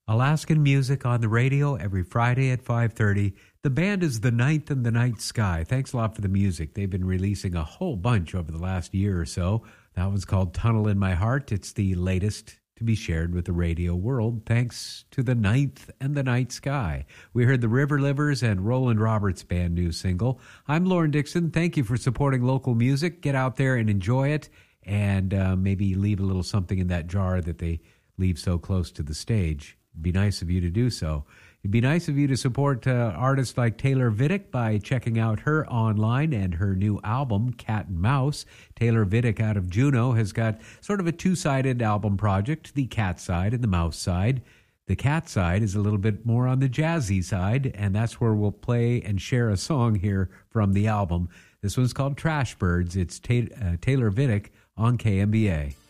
Alaskan music on the radio every Friday at 5:30. The band is The Ninth and the Night Sky. Thanks a lot for the music. They've been releasing a whole bunch over the last year or so. That one's called Tunnel in My Heart. It's the latest to be shared with the radio world, thanks to The Ninth and the Night Sky. We heard the River Livers and Roland Roberts' band new single. I'm Lauren Dixon. Thank you for supporting local music. Get out there and enjoy it, and maybe leave a little something in that jar that they leave so close to the stage. It'd be nice of you to do so. It'd be nice of you to support artists like Taylor Vidic by checking out her online and her new album, Cat and Mouse. Taylor Vidic out of Juneau has got sort of a two-sided album project, the cat side and the mouse side. The cat side is a little bit more on the jazzy side, and that's where we'll play and share a song here from the album. This one's called Trash Birds. It's Taylor Vidic on KMBA.